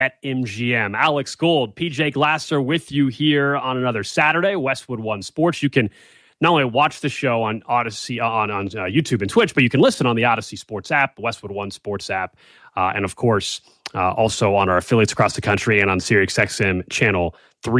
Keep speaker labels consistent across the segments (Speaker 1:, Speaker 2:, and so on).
Speaker 1: at MGM. Alex Gold, PJ Glasser with you here on another Saturday, Westwood One Sports. You can not only watch the show on Odyssey, on YouTube and Twitch, but you can listen on the Odyssey Sports app, the Westwood One Sports app, and of course, also on our affiliates across the country and on SiriusXM channel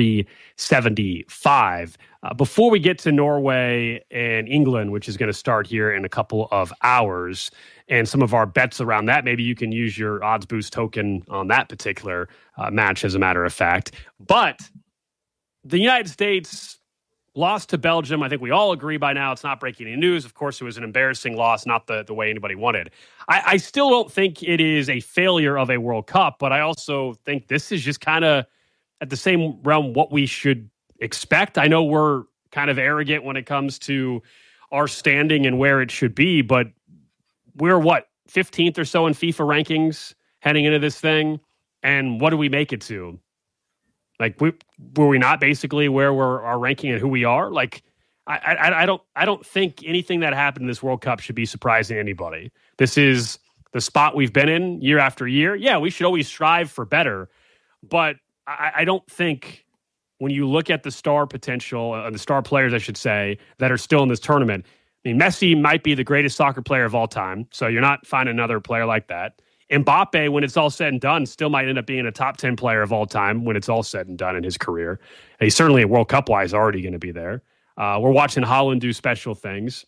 Speaker 1: 375. Before we get to Norway and England, which is going to start here in a couple of hours, and some of our bets around that, maybe you can use your odds boost token on that particular match, as a matter of fact. But the United States lost to Belgium. I think we all agree by now it's not breaking any news. Of course, it was an embarrassing loss, not the way anybody wanted. I still don't think it is a failure of a World Cup, but I also think this is just kind of at the same realm what we should expect. I know we're kind of arrogant when it comes to our standing and where it should be, but we're 15th or so in FIFA rankings heading into this thing, and what do we make it to? Like, were we not basically where we're our ranking and who we are? Like, I don't think anything that happened in this World Cup should be surprising to anybody. This is the spot we've been in year after year. Yeah, we should always strive for better, but I don't think when you look at the star potential, the star players, I should say, that are still in this tournament. I mean, Messi might be the greatest soccer player of all time, so you're not finding another player like that. Mbappe, when it's all said and done, still might end up being a top 10 player of all time when it's all said and done in his career. And he's certainly World Cup-wise already going to be there. We're watching Haaland do special things.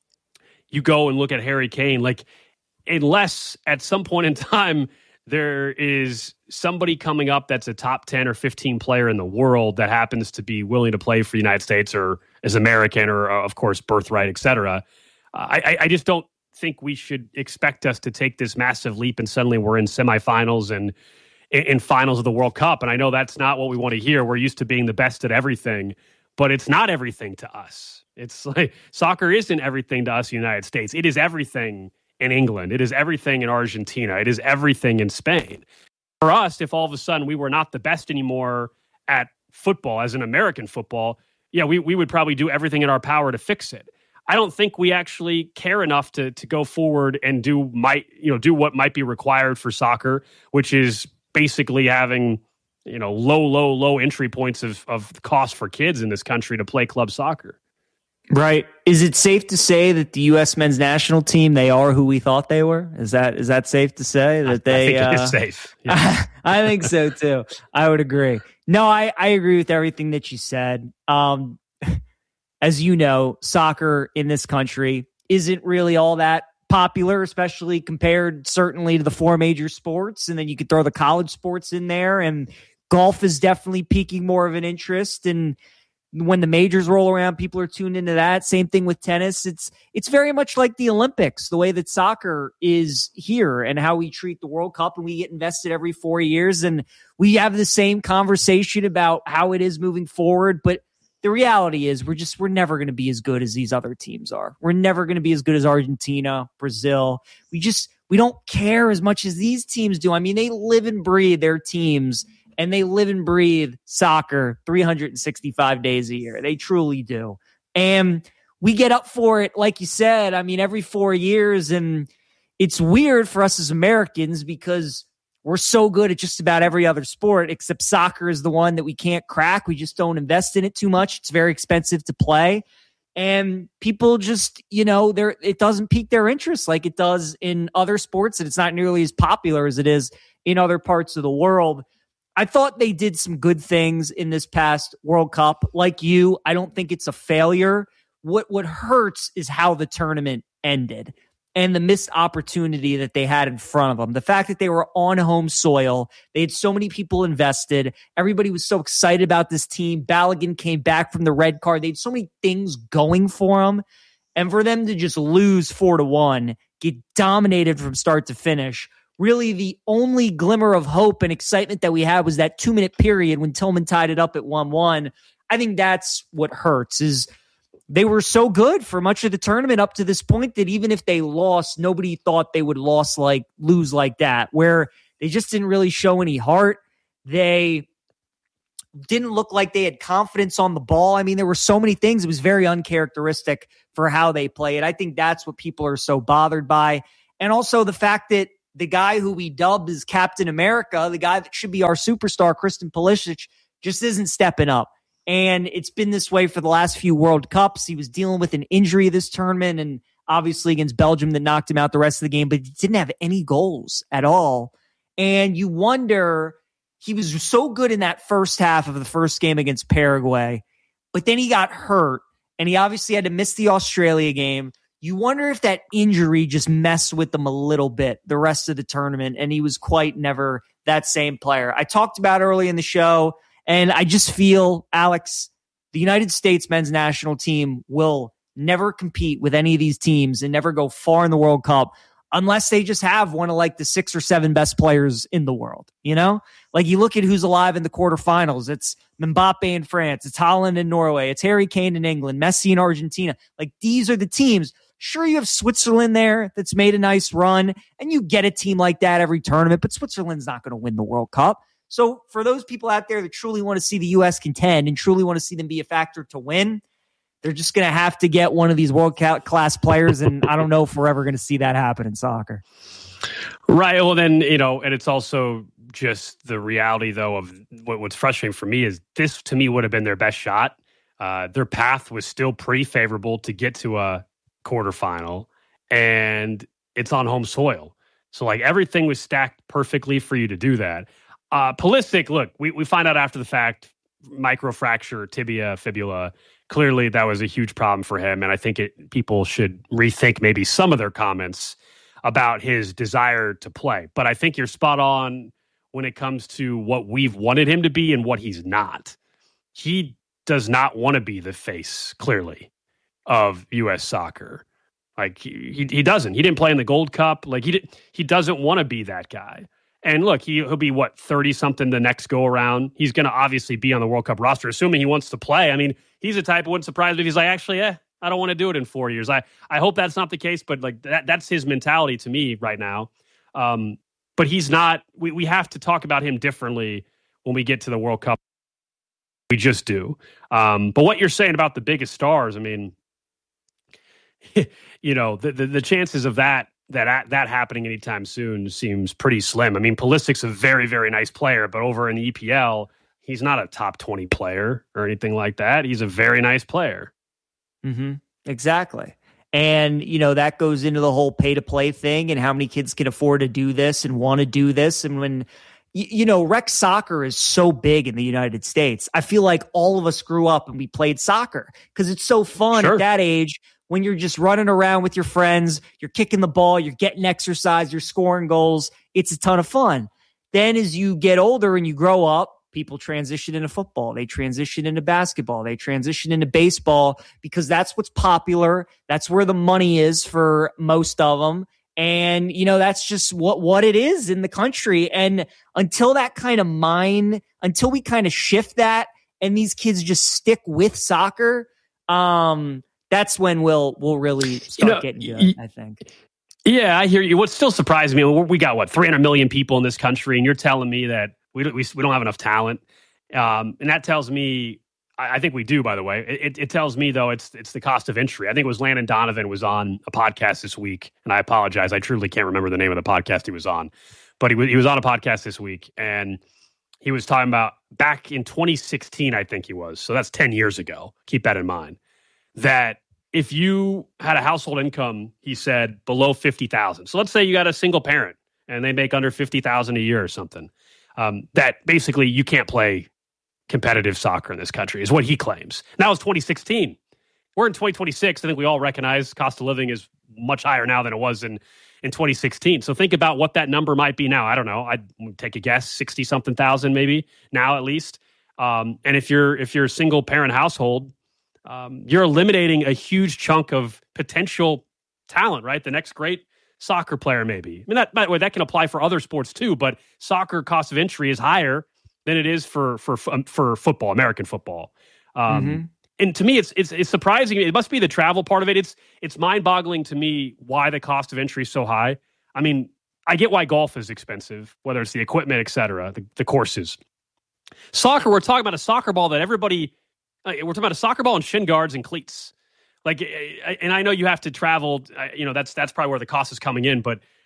Speaker 1: You go and look at Harry Kane, like, unless at some point in time there is somebody coming up that's a top 10 or 15 player in the world that happens to be willing to play for the United States or is American or, of course, birthright, et cetera. I just don't think we should expect us to take this massive leap and suddenly we're in semifinals and in finals of the World Cup. And I know that's not what we want to hear. We're used to being the best at everything, but it's not everything to us. It's like soccer isn't everything to us in the United States. It is everything in England. It is everything in Argentina. It is everything in Spain. For us, if all of a sudden we were not the best anymore at football, as in American football, yeah, we would probably do everything in our power to fix it. I don't think we actually care enough to go forward and do what might be required for soccer, which is basically having, low entry points of cost for kids in this country to play club soccer.
Speaker 2: Right. Is it safe to say that the U.S. men's national team, they are who we thought they were? Is that safe to say that they?
Speaker 1: I think it is safe. Yeah.
Speaker 2: I think so too. I would agree. No, I agree with everything that you said. As you know, soccer in this country isn't really all that popular, especially compared certainly to the four major sports. And then you could throw the college sports in there, and golf is definitely piquing more of an interest. And when the majors roll around, people are tuned into that. Same thing with tennis. It's very much like the Olympics, the way that soccer is here and how we treat the World Cup, and we get invested every 4 years. And we have the same conversation about how it is moving forward. But the reality is we're never going to be as good as these other teams are. We're never going to be as good as Argentina, Brazil. We don't care as much as these teams do. I mean, they live and breathe their teams, and they live and breathe soccer 365 days a year. They truly do. And we get up for it, like you said, I mean, every 4 years. And it's weird for us as Americans because we're so good at just about every other sport, except soccer is the one that we can't crack. We just don't invest in it too much. It's very expensive to play. And people just, it doesn't pique their interest like it does in other sports. And it's not nearly as popular as it is in other parts of the world. I thought they did some good things in this past World Cup. Like you, I don't think it's a failure. What hurts is how the tournament ended and the missed opportunity that they had in front of them. The fact that they were on home soil, they had so many people invested. Everybody was so excited about this team. Balogun came back from the red card. They had so many things going for them. And for them to just lose 4-1, get dominated from start to finish, really the only glimmer of hope and excitement that we had was that 2-minute period when Tillman tied it up at 1-1. I think that's what hurts is they were so good for much of the tournament up to this point that even if they lost, nobody thought they would lose like that, where they just didn't really show any heart. They didn't look like they had confidence on the ball. I mean, there were so many things. It was very uncharacteristic for how they play it. I think that's what people are so bothered by. And also the fact that the guy who we dubbed as Captain America, the guy that should be our superstar, Christian Pulisic, just isn't stepping up. And it's been this way for the last few World Cups. He was dealing with an injury this tournament, and obviously against Belgium that knocked him out the rest of the game, but he didn't have any goals at all. And you wonder, he was so good in that first half of the first game against Paraguay, but then he got hurt, and he obviously had to miss the Australia game. You wonder if that injury just messed with him a little bit the rest of the tournament, and he was quite never that same player. I talked about early in the show, and I just feel, Alex, the United States men's national team will never compete with any of these teams and never go far in the World Cup unless they just have one of like the 6 or 7 best players in the world. You know, like you look at who's alive in the quarterfinals. It's Mbappe in France. It's Holland in Norway. It's Harry Kane in England, Messi in Argentina. Like these are the teams. Sure, you have Switzerland there that's made a nice run, and you get a team like that every tournament, but Switzerland's not going to win the World Cup. So for those people out there that truly want to see the U.S. contend and truly want to see them be a factor to win, they're just going to have to get one of these world-class players, and I don't know if we're ever going to see that happen in soccer.
Speaker 1: Right. Well, then, and it's also just the reality, though, of what's frustrating for me is this, to me, would have been their best shot. Their path was still pretty favorable to get to a quarterfinal, and it's on home soil. So, like, everything was stacked perfectly for you to do that. Pulisic, look, we find out after the fact, microfracture, tibia, fibula. Clearly, that was a huge problem for him, and I think people should rethink maybe some of their comments about his desire to play. But I think you're spot on when it comes to what we've wanted him to be and what he's not. He does not want to be the face, clearly, of U.S. soccer. Like, he doesn't. He didn't play in the Gold Cup. Like, he doesn't want to be that guy. And look, he'll be, 30-something the next go-around. He's going to obviously be on the World Cup roster, assuming he wants to play. I mean, he's a type, it wouldn't surprise me if he's like, actually, I don't want to do it in 4 years. I hope that's not the case, but like that's his mentality to me right now. But he's not, we have to talk about him differently when we get to the World Cup. We just do. But what you're saying about the biggest stars, I mean, the chances of that happening anytime soon seems pretty slim. I mean, Pulisic's a very, very nice player, but over in the EPL, he's not a top 20 player or anything like that. He's a very nice player.
Speaker 2: Mm-hmm. Exactly. And, that goes into the whole pay to play thing and how many kids can afford to do this and want to do this. And when, rec soccer is so big in the United States, I feel like all of us grew up and we played soccer because it's so fun at that age. When you're just running around with your friends, you're kicking the ball, you're getting exercise, you're scoring goals. It's a ton of fun. Then as you get older and you grow up, people transition into football. They transition into basketball. They transition into baseball because that's what's popular. That's where the money is for most of them. And, that's just what it is in the country. And until that kind of until we kind of shift that and these kids just stick with soccer, that's when we'll really start getting good, I think.
Speaker 1: Yeah, I hear you. What still surprises me, we got 300 million people in this country, and you're telling me that we don't have enough talent. And that tells me, I think we do, by the way. It tells me, though, it's the cost of entry. I think it was Landon Donovan was on a podcast this week, and I apologize. I truly can't remember the name of the podcast he was on. But he was on a podcast this week, and he was talking about back in 2016, I think he was. So that's 10 years ago. Keep that in mind. That if you had a household income, he said, below 50,000. So let's say you got a single parent and they make under 50,000 a year or something. That basically you can't play competitive soccer in this country is what he claims. That was 2016. We're in 2026. I think we all recognize cost of living is much higher now than it was in 2016. So think about what that number might be now. I don't know. I'd take a guess, 60 something thousand maybe now at least. And if you're a single parent household, you're eliminating a huge chunk of potential talent, right? The next great soccer player, maybe. I mean, by the way, that can apply for other sports too, but soccer cost of entry is higher than it is for football, American football. And to me, it's surprising. It must be the travel part of it. It's mind-boggling to me why the cost of entry is so high. I mean, I get why golf is expensive, whether it's the equipment, et cetera, the courses. Soccer, we're talking about a soccer ball that everybody... We're talking about a soccer ball and shin guards and cleats. Like, and I know you have to travel. That's probably where the cost is coming in. But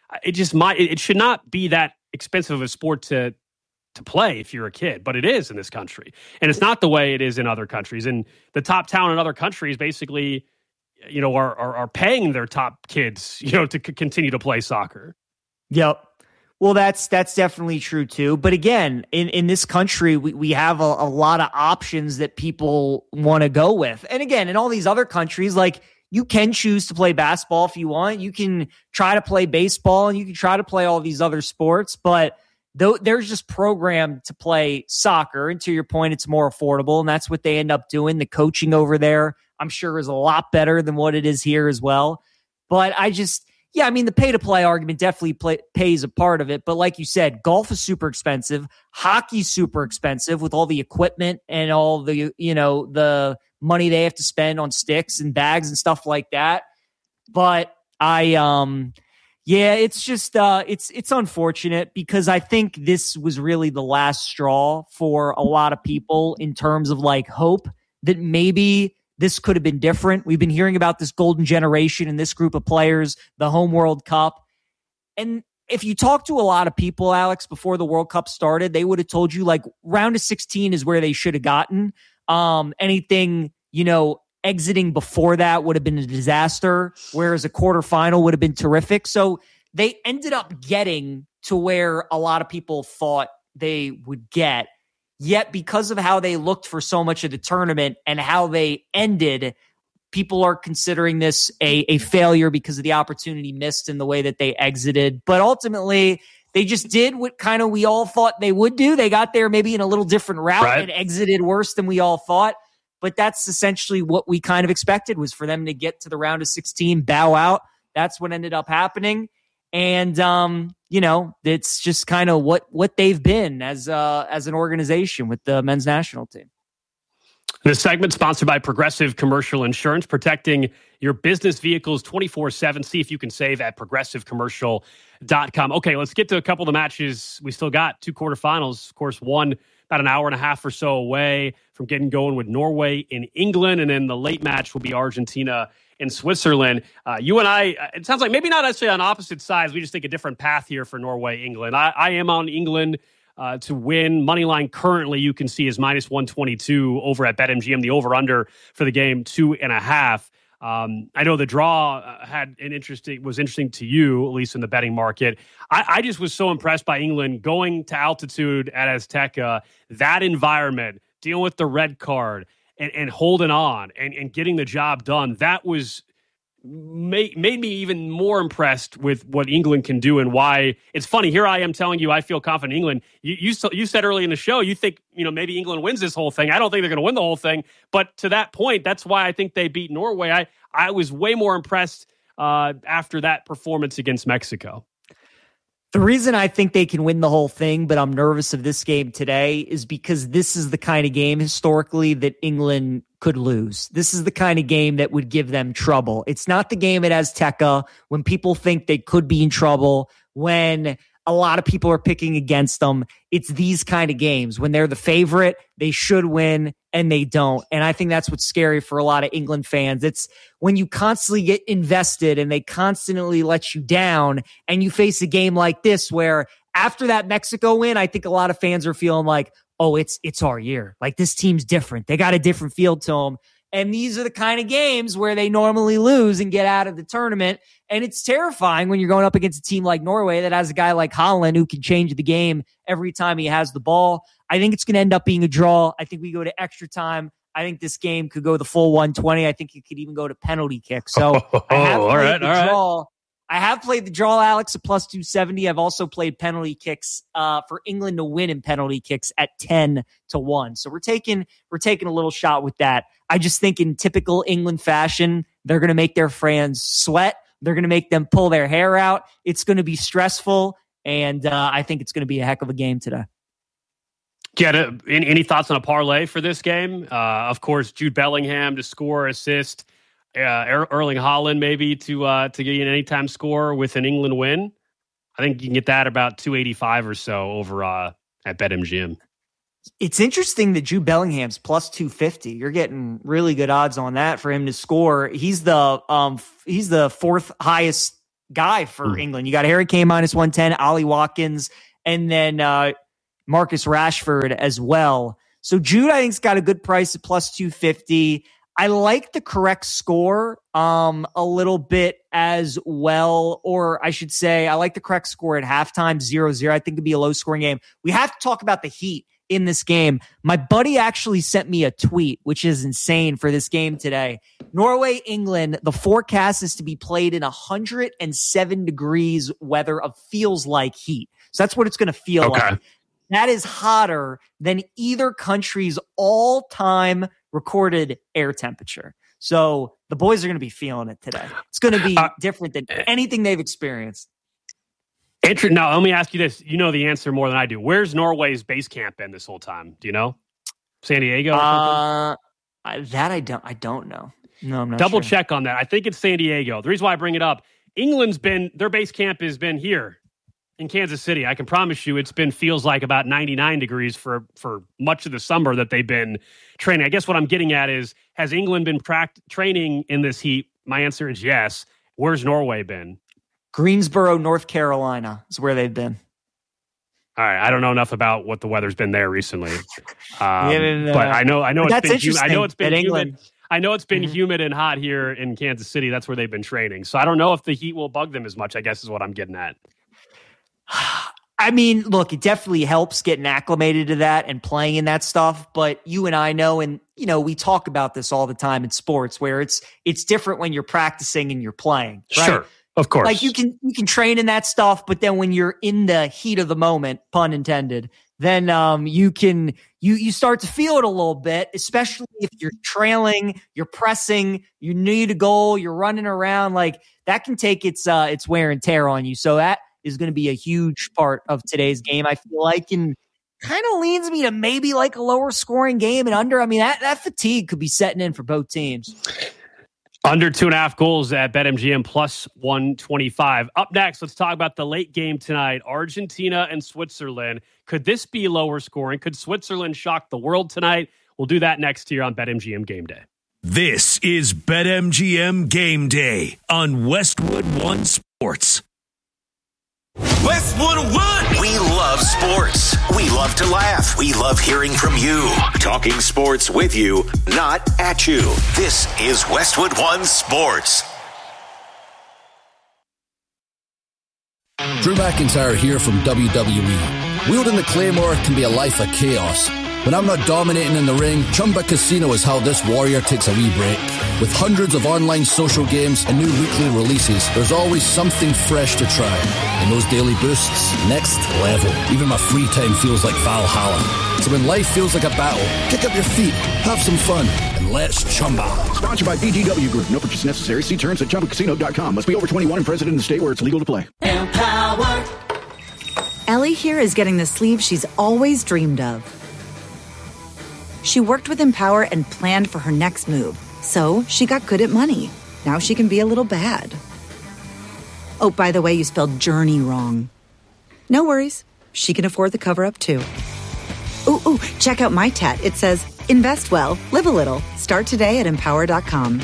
Speaker 1: it should not be that expensive of a sport to play if you're a kid, but it is in this country. And it's not the way it is in other countries. And the top talent in other countries basically, are paying their top kids, to continue to play soccer.
Speaker 2: Yep. Well, that's definitely true too. But again, in this country, we have a lot of options that people want to go with. And again, in all these other countries, like, you can choose to play basketball if you want. You can try to play baseball and you can try to play all these other sports, but they're just programmed to play soccer. And to your point, it's more affordable, and that's what they end up doing. The coaching over there, I'm sure, is a lot better than what it is here as well. But the pay-to-play argument definitely pays a part of it. But like you said, golf is super expensive. Hockey's super expensive with all the equipment and all the, the money they have to spend on sticks and bags and stuff like that. But it's just, it's unfortunate because I think this was really the last straw for a lot of people in terms of like hope that maybe this could have been different. We've been hearing about this golden generation and this group of players, the home World Cup. And if you talk to a lot of people, Alex, before the World Cup started, they would have told you like round of 16 is where they should have gotten. Anything, exiting before that would have been a disaster, whereas a quarterfinal would have been terrific. So they ended up getting to where a lot of people thought they would get. Yet because of how they looked for so much of the tournament and how they ended, people are considering this a failure because of the opportunity missed in the way that they exited. But ultimately, they just did what kind of we all thought they would do. They got there maybe in a little different route and exited worse than we all thought. But that's essentially what we kind of expected, was for them to get to the round of 16, bow out. That's what ended up happening. And, it's just kind of what they've been as an organization with the men's national team.
Speaker 1: This segment sponsored by Progressive Commercial Insurance, protecting your business vehicles 24/7. See if you can save at progressivecommercial.com. Okay, let's get to a couple of the matches. We still got 2 quarterfinals. Of course, one about an hour and a half or so away from getting going with Norway and England. And then the late match will be Argentina and Switzerland. You and I, it sounds like maybe not necessarily on opposite sides. We just take a different path here for Norway, England. I am on England to win. Moneyline currently you can see is minus 122 over at BetMGM. The over-under for the game, 2.5. I know the draw was interesting to you, at least in the betting market. I just was so impressed by England going to altitude at Azteca, that environment, dealing with the red card and holding on and getting the job done. That was made me even more impressed with what England can do and why. It's funny. Here I am telling you I feel confident in England. You said early in the show you think maybe England wins this whole thing. I don't think they're going to win the whole thing, but to that point, that's why I think they beat Norway. I was way more impressed after that performance against Mexico.
Speaker 2: The reason I think they can win the whole thing, but I'm nervous of this game today, is because this is the kind of game historically that England could lose. This is the kind of game that would give them trouble. It's not the game at Azteca when people think they could be in trouble, when a lot of people are picking against them. It's these kind of games when they're the favorite, they should win, and they don't. And I think that's what's scary for a lot of England fans. It's when you constantly get invested and they constantly let you down, and you face a game like this where after that Mexico win, I think a lot of fans are feeling like, oh, it's our year. Like, this team's different. They got a different feel to them. And these are the kind of games where they normally lose and get out of the tournament. And it's terrifying when you're going up against a team like Norway that has a guy like Haaland who can change the game every time he has the ball. I think it's going to end up being a draw. I think we go to extra time. I think this game could go the full 120. I think it could even go to penalty kicks. So I have played the draw. I have played the draw, Alex, at plus 270. I've also played penalty kicks for England to win in penalty kicks at 10-1. So we're taking a little shot with that. I just think in typical England fashion, they're going to make their fans sweat. They're going to make them pull their hair out. It's going to be stressful, and I think it's going to be a heck of a game today.
Speaker 1: Any thoughts on a parlay for this game? Of course, Jude Bellingham to score, assist. Erling Haaland maybe to get you an anytime score with an England win. I think you can get that about 285 or so over at BetMGM.
Speaker 2: It's interesting that Jude Bellingham's plus 250. You're getting really good odds on that for him to score. He's the fourth highest guy for England. You got Harry Kane -110, Ollie Watkins, and then Marcus Rashford as well. So Jude, I think, has got a good price at +250. I like the correct score a little bit as well, or I should say I like the correct score at halftime, 0-0. I think it'd be a low-scoring game. We have to talk about the heat in this game. My buddy actually sent me a tweet, which is insane for this game today. Norway, England, the forecast is to be played in 107 degrees weather of feels like heat. So that's what it's going to feel like. That is hotter than either country's all-time recorded air temperature. So the boys are going to be feeling it today. It's going to be different than anything they've experienced.
Speaker 1: Now, let me ask you this. You know the answer more than I do. Where's Norway's base camp been this whole time? Do you know? San Diego or something?
Speaker 2: That I don't know. No, I'm not
Speaker 1: Double
Speaker 2: sure.
Speaker 1: check on that. I think it's San Diego. The reason why I bring it up, their base camp has been here in Kansas City. I can promise you feels like about 99 degrees for much of the summer that they've been training. I guess what I'm getting at is, has England been training in this heat? My answer is yes. Where's Norway been?
Speaker 2: Greensboro, North Carolina is where they've been.
Speaker 1: All right, I don't know enough about what the weather's been there recently, but I know
Speaker 2: that's
Speaker 1: it's been
Speaker 2: interesting.
Speaker 1: I know it's been
Speaker 2: England.
Speaker 1: humid. I know it's been humid and hot here in Kansas City. That's where they've been training. So I don't know if the heat will bug them as much, I guess is what I'm getting at.
Speaker 2: I mean, look, it definitely helps getting acclimated to that and playing in that stuff. But you and I know, and we talk about this all the time in sports, where it's different when you're practicing and you're playing. Right?
Speaker 1: Sure, of course.
Speaker 2: Like you can train in that stuff, but then when you're in the heat of the moment, pun intended, then you start to feel it a little bit, especially if you're trailing, you're pressing, you need a goal, you're running around. Like that can take its wear and tear on you. So that is going to be a huge part of today's game, I feel like, and kind of leads me to maybe like a lower scoring game and under. I mean, that fatigue could be setting in for both teams.
Speaker 1: Under 2.5 goals at BetMGM +125. Up next, let's talk about the late game tonight. Argentina and Switzerland. Could this be lower scoring? Could Switzerland shock the world tonight? We'll do that next here on BetMGM Game Day.
Speaker 3: This is BetMGM Game Day on Westwood One Sports.
Speaker 4: Westwood One. We love sports. We love to laugh. We love hearing from you. Talking sports with you, not at you. This is Westwood One Sports.
Speaker 5: Drew McIntyre here from WWE. Wielding the Claymore can be a life of chaos. When I'm not dominating in the ring, Chumba Casino is how this warrior takes a wee break. With hundreds of online social games and new weekly releases, there's always something fresh to try. And those daily boosts, next level. Even my free time feels like Valhalla. So when life feels like a battle, kick up your feet, have some fun, and let's Chumba.
Speaker 6: Sponsored by BGW Group. No purchase necessary. See terms at ChumbaCasino.com. Must be over 21 and present in the state where it's legal to play.
Speaker 7: Empower. Ellie here is getting the sleeve she's always dreamed of. She worked with Empower and planned for her next move. So she got good at money. Now she can be a little bad. Oh, by the way, you spelled journey wrong. No worries. She can afford the cover-up, too. Ooh, check out my tat. It says, invest well, live a little. Start today at Empower.com.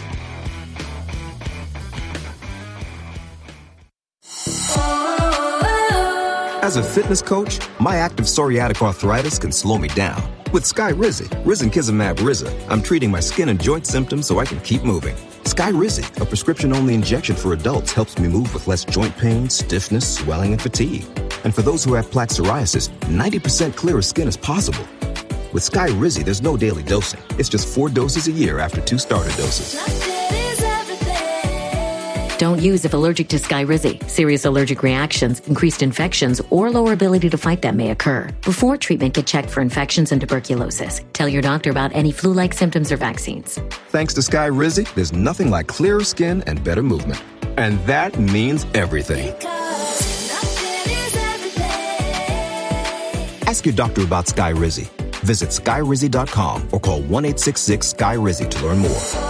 Speaker 8: As a fitness coach, my active psoriatic arthritis can slow me down. With Skyrizi, risankizumab Riza, I'm treating my skin and joint symptoms so I can keep moving. Skyrizi, a prescription-only injection for adults, helps me move with less joint pain, stiffness, swelling, and fatigue. And for those who have plaque psoriasis, 90% clearer skin is possible. With Skyrizi, there's no daily dosing. It's just 4 doses a year after 2 starter doses.
Speaker 9: Don't use if allergic to Skyrizi. Serious allergic reactions, increased infections, or lower ability to fight them may occur. Before treatment, get checked for infections and tuberculosis. Tell your doctor about any flu-like symptoms or vaccines.
Speaker 8: Thanks to Skyrizi, there's nothing like clearer skin and better movement. And that means everything. Ask your doctor about Skyrizi. Visit Skyrizi.com or call 1-866-SKY-RIZI to learn more.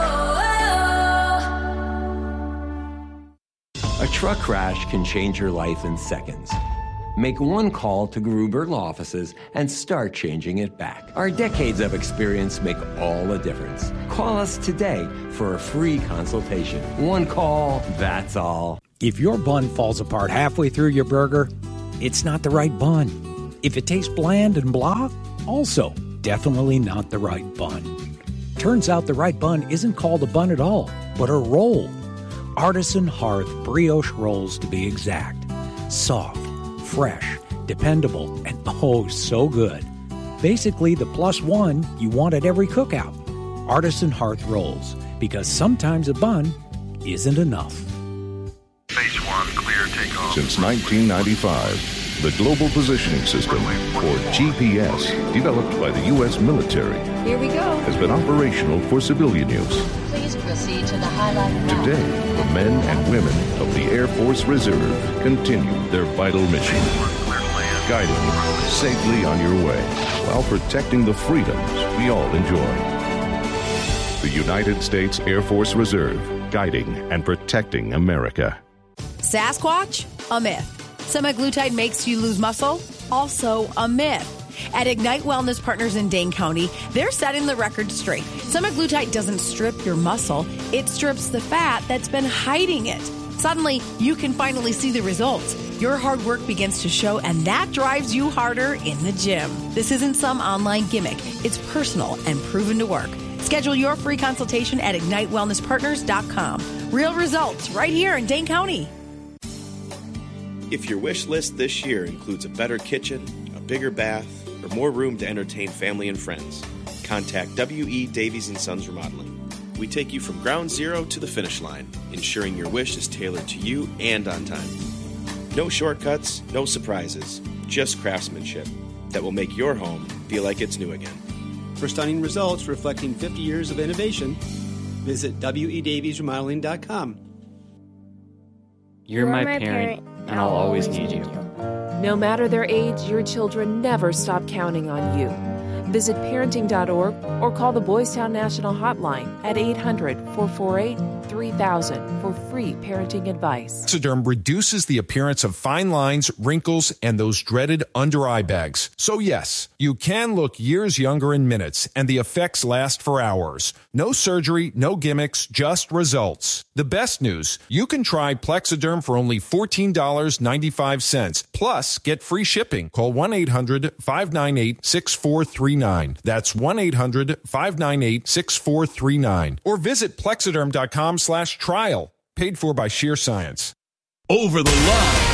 Speaker 10: A truck crash can change your life in seconds. Make one call to Gruber Law Offices and start changing it back. Our decades of experience make all the difference. Call us today for a free consultation. One call, that's all.
Speaker 11: If your bun falls apart halfway through your burger, it's not the right bun. If it tastes bland and blah, also definitely not the right bun. Turns out the right bun isn't called a bun at all, but a roll. Artisan Hearth brioche rolls, to be exact. Soft, fresh, dependable, and oh so good. Basically the plus one you want at every cookout. Artisan Hearth rolls, because sometimes a bun isn't enough.
Speaker 12: Phase 1, clear takeoff.
Speaker 13: Since 1995, the Global Positioning System, or GPS, developed by the U.S. military,
Speaker 14: here we go,
Speaker 13: has been operational for civilian use.
Speaker 14: Please proceed to the highlighted route.
Speaker 13: Today, the men and women of the Air Force Reserve continue their vital mission, guiding you safely on your way while protecting the freedoms we all enjoy. The United States Air Force Reserve, guiding and protecting America.
Speaker 15: Sasquatch? A myth. Semaglutide makes you lose muscle? Also a myth. At Ignite Wellness Partners in Dane County, they're setting the record straight. Semaglutide doesn't strip your muscle, it strips the fat that's been hiding it. Suddenly, you can finally see the results. Your hard work begins to show, and that drives you harder in the gym. This isn't some online gimmick. It's personal and proven to work. Schedule your free consultation at IgniteWellnessPartners.com. Real results right here in Dane County.
Speaker 16: If your wish list this year includes a better kitchen, a bigger bath, or more room to entertain family and friends, contact W.E. Davies & Sons Remodeling. We take you from ground zero to the finish line, ensuring your wish is tailored to you and on time. No shortcuts, no surprises, just craftsmanship that will make your home feel like it's new again.
Speaker 17: For stunning results reflecting 50 years of innovation, visit WEDaviesRemodeling.com.
Speaker 18: You're my parent, and I'll always need you.
Speaker 19: No matter their age, your children never stop counting on you. Visit parenting.org or call the Boys Town National Hotline at 800-448-3000 for free parenting advice.
Speaker 20: Plexaderm reduces the appearance of fine lines, wrinkles, and those dreaded under-eye bags. So yes, you can look years younger in minutes, and the effects last for hours. No surgery, no gimmicks, just results. The best news, you can try Plexaderm for only $14.95. Plus, get free shipping. Call 1-800-598-6439. That's 1-800-598-6439. Or visit Plexaderm.com/trial. Paid for by Sheer Science.
Speaker 3: Over the Line